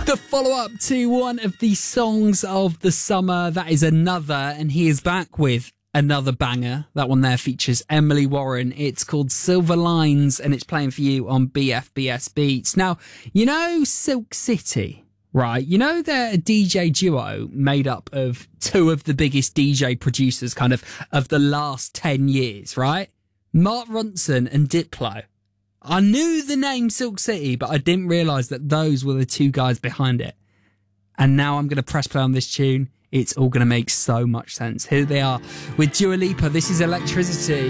The follow-up to one of the songs of the summer, that is Another, and he is back with another banger. That one there features Emily Warren. It's called Silver Lines, and it's playing for you on BFBS Beats. Now, you know Silk City, right? You know they're a DJ duo made up of two of the biggest DJ producers kind of the last 10 years, right? Mark Ronson and Diplo. I knew the name Silk City, but I didn't realise that those were the two guys behind it. And now I'm going to press play on this tune. It's all going to make so much sense. Here they are with Dua Lipa. This is Electricity.